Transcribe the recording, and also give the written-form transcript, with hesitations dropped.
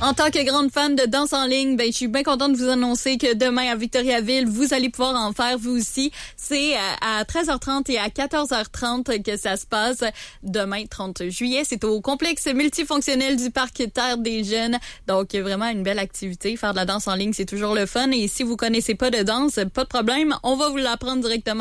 En tant que grande fan de danse en ligne, je suis bien contente de vous annoncer que demain à Victoriaville, vous allez pouvoir en faire vous aussi. C'est à 13h30 et à 14h30 que ça se passe. Demain, 30 juillet, c'est au complexe multifonctionnel du Parc Terre des Jeunes. Donc, vraiment une belle activité. Faire de la danse en ligne, c'est toujours le fun. Et si vous connaissez pas de danse, pas de problème, on va vous l'apprendre directement